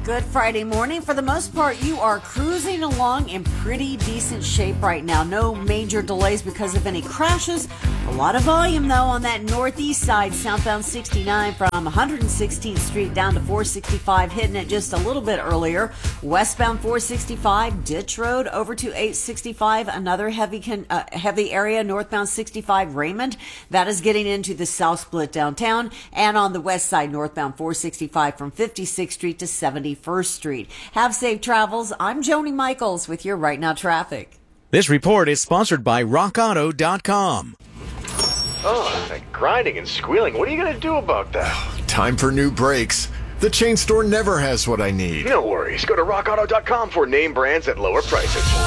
Good Friday morning. For the most part, you are cruising along in pretty decent shape right now. No major delays because of any crashes. A lot of volume, though, on that northeast side, southbound 69 from 116th Street down to 465, hitting it just a little bit earlier. Westbound 465, Ditch Road over to 865, another heavy area, northbound 65 Raymond. That is getting into the south split downtown. And on the west side, northbound 465 from 56th Street to 71st Street. Have safe travels. I'm Joni Michaels with your Right Now traffic. This report is sponsored by RockAuto.com. Oh, that grinding and squealing. What are you going to do about that? Time for new brakes. The chain store never has what I need. No worries. Go to RockAuto.com for name brands at lower prices.